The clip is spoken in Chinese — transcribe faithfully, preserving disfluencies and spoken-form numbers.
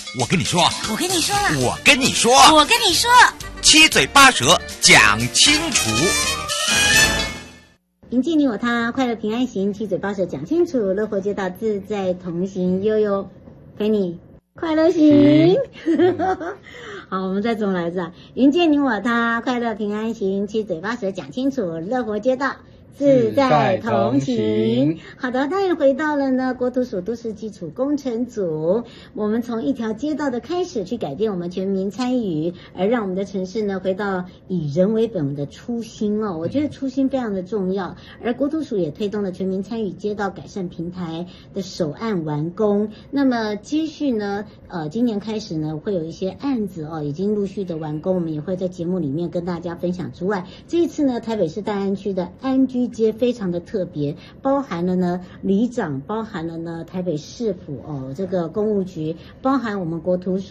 我跟你说， 我跟你说了， 我跟你说， 我跟你说， 七嘴八舌讲清楚。 迎接你我他，快乐平安行，七嘴八舌讲清楚，乐活街道自在同行，悠悠陪你快乐行。好，我们再重来一次啊！迎接你我他，快乐平安行，七嘴八舌讲清楚，乐活街道自在同行。好的，当然回到了呢国土属都市基础工程组，我们从一条街道的开始去改变我们全民参与，而让我们的城市呢回到以人为本的初心哦。我觉得初心非常的重要，而国土署也推动了全民参与街道改善平台的首案完工。那么接续呢，呃，今年开始呢会有一些案子哦，已经陆续的完工，我们也会在节目里面跟大家分享之外，这一次呢台北市大安区的安居街非常的特别，包含了呢里长，包含了呢台北市府哦这个公务局，包含我们国土署